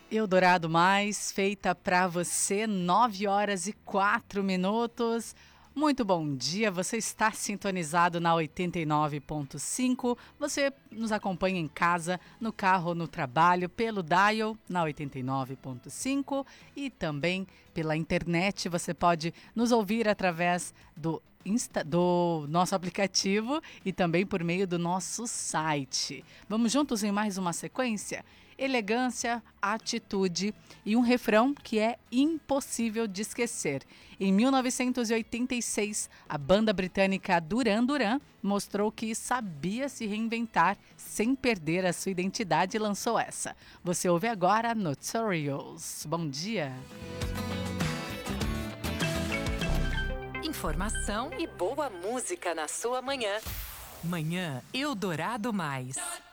Eldorado Mais, feita para você, 9h04. Muito bom dia, você está sintonizado na 89.5. Você nos acompanha em casa, no carro, no trabalho, pelo dial na 89.5 e também pela internet. Você pode nos ouvir através do nosso aplicativo e também por meio do nosso site. Vamos juntos em mais uma sequência? Elegância, atitude e um refrão que é impossível de esquecer. Em 1986, a banda britânica Duran Duran mostrou que sabia se reinventar sem perder a sua identidade e lançou essa. Você ouve agora Notorious. Bom dia! Informação e boa música na sua manhã. Manhã Eldorado Mais.